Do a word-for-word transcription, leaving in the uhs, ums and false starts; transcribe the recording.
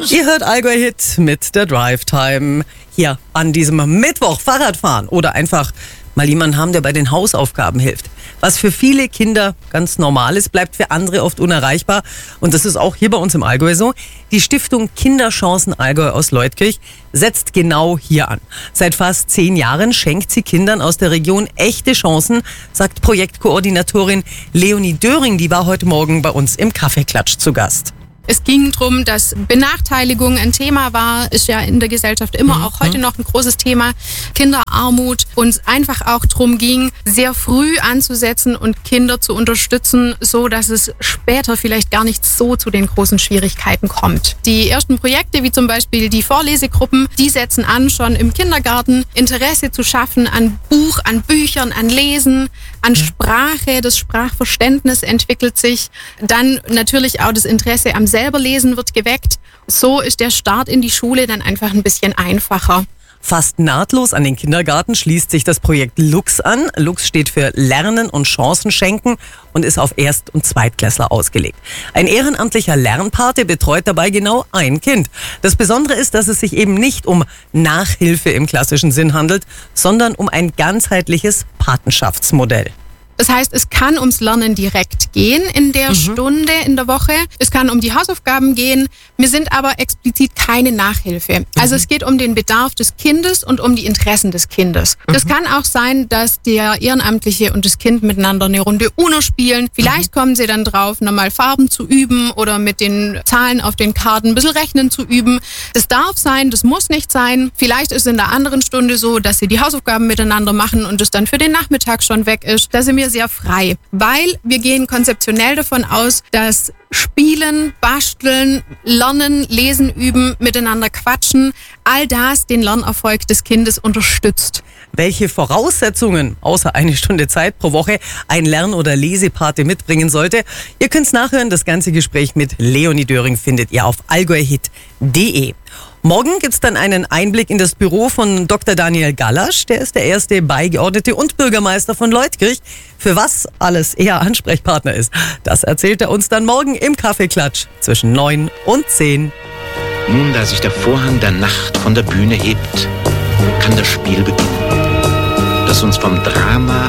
Ihr hört Allgäu Hit mit der Drive Time hier an diesem Mittwoch. Fahrradfahren oder einfach mal jemanden haben, der bei den Hausaufgaben hilft. Was für viele Kinder ganz normal ist, bleibt für andere oft unerreichbar. Und das ist auch hier bei uns im Allgäu so. Die Stiftung Kinderchancen Allgäu aus Leutkirch setzt genau hier an. Seit fast zehn Jahren schenkt sie Kindern aus der Region echte Chancen, sagt Projektkoordinatorin Leonie Döring. Die war heute Morgen bei uns im Kaffeeklatsch zu Gast. Es ging darum, dass Benachteiligung ein Thema war, ist ja in der Gesellschaft immer, auch heute noch ein großes Thema, Kinderarmut, und einfach auch darum ging, sehr früh anzusetzen und Kinder zu unterstützen, so dass es später vielleicht gar nicht so zu den großen Schwierigkeiten kommt. Die ersten Projekte, wie zum Beispiel die Vorlesegruppen, die setzen an, schon im Kindergarten Interesse zu schaffen an Buch, an Büchern, an Lesen, an Sprache, das Sprachverständnis entwickelt sich, dann natürlich auch das Interesse am selber lesen wird geweckt. So ist der Start in die Schule dann einfach ein bisschen einfacher. Fast nahtlos an den Kindergarten schließt sich das Projekt Lux an. Lux steht für Lernen und Chancen schenken und ist auf Erst- und Zweitklässler ausgelegt. Ein ehrenamtlicher Lernpate betreut dabei genau ein Kind. Das Besondere ist, dass es sich eben nicht um Nachhilfe im klassischen Sinn handelt, sondern um ein ganzheitliches Patenschaftsmodell. Das heißt, es kann ums Lernen direkt gehen in der mhm. Stunde in der Woche. Es kann um die Hausaufgaben gehen. Wir sind aber explizit keine Nachhilfe. Mhm. Also es geht um den Bedarf des Kindes und um die Interessen des Kindes. Mhm. Das kann auch sein, dass der Ehrenamtliche und das Kind miteinander eine Runde Uno spielen. Vielleicht mhm. kommen sie dann drauf, nochmal Farben zu üben oder mit den Zahlen auf den Karten ein bisschen Rechnen zu üben. Das darf sein, das muss nicht sein. Vielleicht ist es in der anderen Stunde so, dass sie die Hausaufgaben miteinander machen und es dann für den Nachmittag schon weg ist. Da sind wir sehr frei, weil wir gehen konzeptionell davon aus, dass Spielen, Basteln, Lernen, Lesen, Üben, miteinander quatschen, all das den Lernerfolg des Kindes unterstützt. Welche Voraussetzungen, außer eine Stunde Zeit pro Woche, ein Lern- oder Lesepate mitbringen sollte? Ihr könnt's nachhören. Das ganze Gespräch mit Leonie Döring findet ihr auf allgäuhit punkt de. Morgen gibt's dann einen Einblick in das Büro von Doktor Daniel Gallasch. Der ist der erste Beigeordnete und Bürgermeister von Leutkirch. Für was alles er Ansprechpartner ist, das erzählt er uns dann morgen im Kaffeeklatsch zwischen neun und zehn. Nun, da sich der Vorhang der Nacht von der Bühne hebt, kann das Spiel beginnen, das uns vom Drama